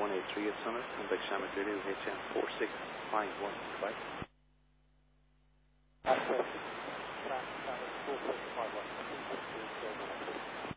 183 at Summit, contact Shamit Radio, HM 4651, goodbye. Access, 4651.